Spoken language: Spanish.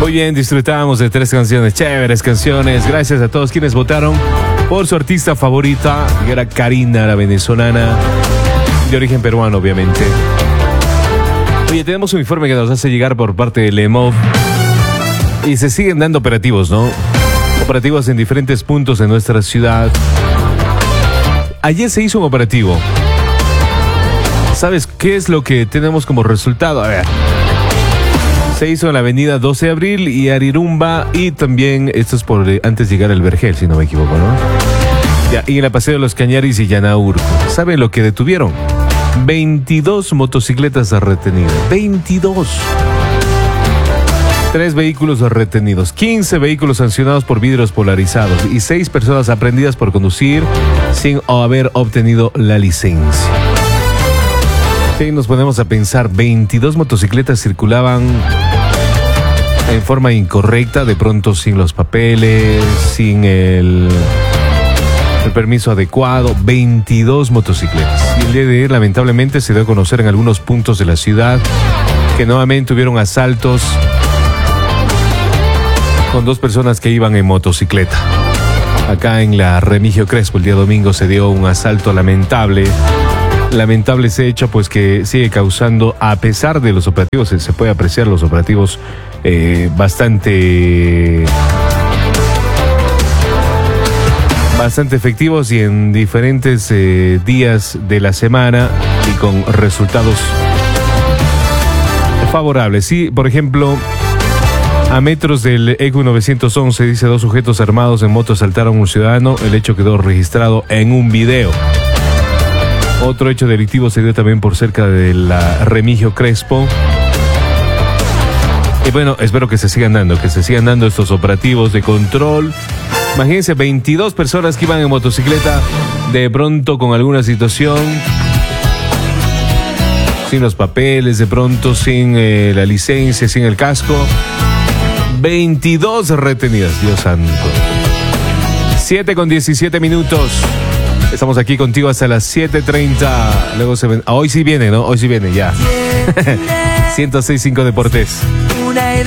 Muy bien, disfrutamos de 3 canciones, chéveres canciones. Gracias a todos quienes votaron por su artista favorita, que era Karina, la venezolana, de origen peruano, obviamente. Oye, tenemos un informe que nos hace llegar por parte del EMOV y se siguen dando operativos, ¿no? Operativos en diferentes puntos de nuestra ciudad. Ayer se hizo un operativo. ¿Sabes qué es lo que tenemos como resultado? A ver. Se hizo en la avenida 12 de abril y Arirumba, y también, esto es por antes de llegar al Vergel, si no me equivoco, ¿no? Ya, y en la Paseo de los Cañaris y Llanaurco. ¿Saben lo que detuvieron? 22 motocicletas retenidas. 22. 3 vehículos retenidos, 15 vehículos sancionados por vidrios polarizados y 6 personas aprehendidas por conducir sin haber obtenido la licencia. Sí, nos ponemos a pensar, 22 motocicletas circulaban en forma incorrecta, de pronto sin los papeles, sin el permiso adecuado, 22 motocicletas. Y el día de ayer, lamentablemente, se dio a conocer en algunos puntos de la ciudad que nuevamente hubieron asaltos con 2 personas que iban en motocicleta. Acá en la Remigio Crespo el día domingo se dio un asalto lamentable. Lamentable ese hecho, pues, que sigue causando, a pesar de los operativos, se puede apreciar los operativos bastante efectivos y en diferentes días de la semana y con resultados favorables. Sí, por ejemplo, a metros del ECU 911, dice, 2 sujetos armados en moto asaltaron a un ciudadano. El hecho quedó registrado en un video. Otro hecho delictivo se dio también por cerca de la Remigio Crespo. Y bueno, espero que se sigan dando estos operativos de control. Imagínense, 22 personas que iban en motocicleta, de pronto con alguna situación, sin los papeles, de pronto sin la licencia, sin el casco. 22 retenidas, Dios santo. 7:17. Estamos aquí contigo hasta las 7:30. Luego se ven. Hoy sí viene, ¿no? Hoy sí viene, ya. 106.5 Deportes.